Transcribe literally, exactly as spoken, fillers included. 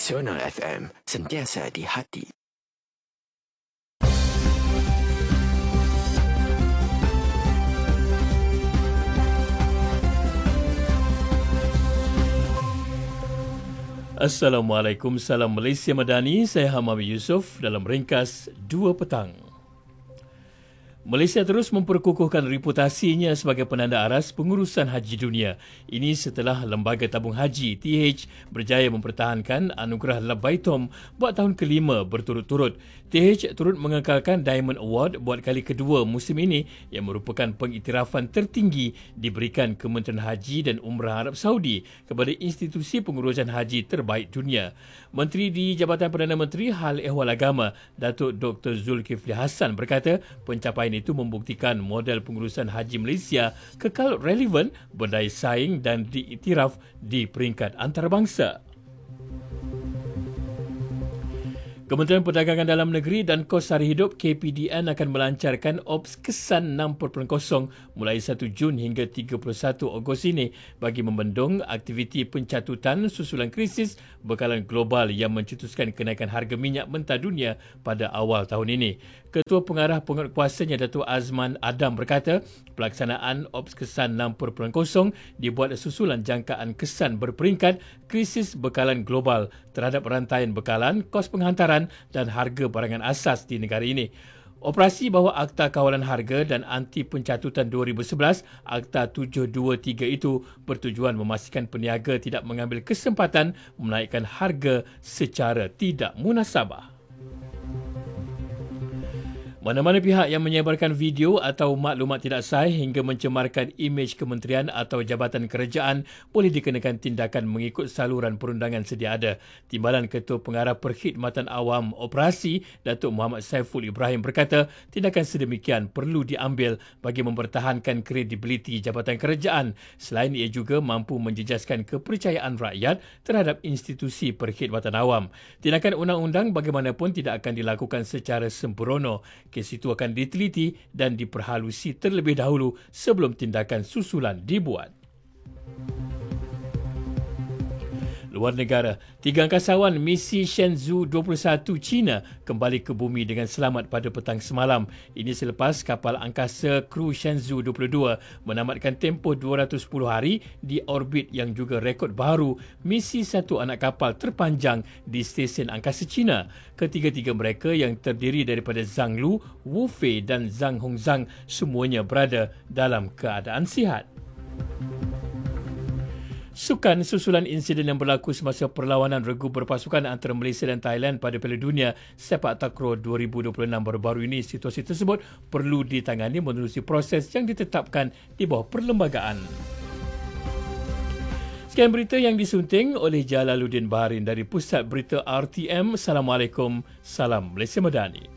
Nasional F M, sentiasa di hati. Assalamualaikum, salam Malaysia Madani. Saya Hamami Yusof dalam ringkas dua petang. Malaysia terus memperkukuhkan reputasinya sebagai penanda aras pengurusan haji dunia. Ini setelah Lembaga Tabung Haji T H berjaya mempertahankan anugerah Labaitom buat tahun kelima berturut-turut. T H turut mengekalkan Diamond Award buat kali kedua musim ini yang merupakan pengiktirafan tertinggi diberikan Kementerian Haji dan Umrah Arab Saudi kepada institusi pengurusan haji terbaik dunia. Menteri di Jabatan Perdana Menteri Hal Ehwal Agama, Datuk Doktor Zulkifli Hassan berkata pencapaian itu membuktikan model pengurusan haji Malaysia kekal relevan, berdaya saing dan diiktiraf di peringkat antarabangsa. Kementerian Perdagangan Dalam Negeri dan Kos Sara Hidup K P D N akan melancarkan Ops Kesan enam titik kosong mulai satu Jun hingga tiga puluh satu Ogos ini bagi membendung aktiviti pencatutan susulan krisis bekalan global yang mencetuskan kenaikan harga minyak mentah dunia pada awal tahun ini. Ketua Pengarah Penguatkuasanya Datuk Azman Adam berkata pelaksanaan Ops Kesan enam titik kosong dibuat susulan jangkaan kesan berperingkat krisis bekalan global terhadap rantaian bekalan, kos penghantaran dan harga barangan asas di negara ini. Operasi bawah Akta Kawalan Harga dan Anti Pencatutan dua ribu sebelas, Akta tujuh dua tiga itu bertujuan memastikan peniaga tidak mengambil kesempatan menaikkan harga secara tidak munasabah. Mana-mana pihak yang menyebarkan video atau maklumat tidak sahih hingga mencemarkan imej kementerian atau jabatan kerajaan boleh dikenakan tindakan mengikut saluran perundangan sedia ada. Timbalan Ketua Pengarah Perkhidmatan Awam Operasi, Datuk Muhammad Saiful Ibrahim berkata tindakan sedemikian perlu diambil bagi mempertahankan kredibiliti jabatan kerajaan. Selain ia juga mampu menjejaskan kepercayaan rakyat terhadap institusi perkhidmatan awam. Tindakan undang-undang bagaimanapun tidak akan dilakukan secara sembrono. Kes itu akan diteliti dan diperhalusi terlebih dahulu sebelum tindakan susulan dibuat. Luar negara, tiga angkasawan misi Shenzhou dua puluh satu China kembali ke bumi dengan selamat pada petang semalam. Ini selepas kapal angkasa kru Shenzhou dua puluh dua menamatkan tempoh dua ratus sepuluh hari di orbit yang juga rekod baru misi satu anak kapal terpanjang di stesen angkasa China. Ketiga-tiga mereka yang terdiri daripada Zhang Lu, Wu Fei dan Zhang Hongzhang semuanya berada dalam keadaan sihat. Sukan susulan insiden yang berlaku semasa perlawanan regu berpasukan antara Malaysia dan Thailand pada Piala Dunia Sepak Takraw dua ribu dua puluh enam baru-baru ini, situasi tersebut perlu ditangani menerusi proses yang ditetapkan di bawah perlembagaan. Sekian berita yang disunting oleh Jalaluddin Baharin dari Pusat Berita R T M. Assalamualaikum, salam Malaysia Madani.